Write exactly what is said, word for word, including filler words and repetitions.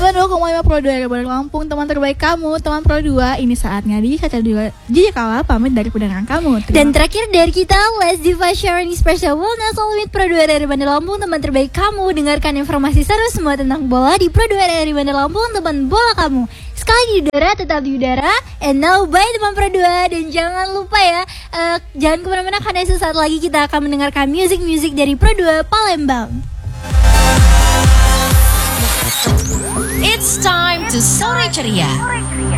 sembilan puluh dua koma lima Pro dua Bandar Lampung, teman terbaik kamu, teman Pro dua. Ini saatnya di Kaca dua Jija Kala pamit dari pendengaran kamu. Terima. Dan terakhir dari kita, Let's Diva Sharing Special Wellness All with Pro dua dari Bandar Lampung, teman terbaik kamu. Dengarkan informasi seru semua tentang bola di Pro dua dari Bandar Lampung, teman bola kamu. Sekali di udara, tetap di udara. And now, bye teman Pro dua. Dan jangan lupa ya, uh, jangan kemana-mana karena sesaat lagi kita akan mendengarkan music-music dari Pro dua Palembang. It's time to Sore Ceria.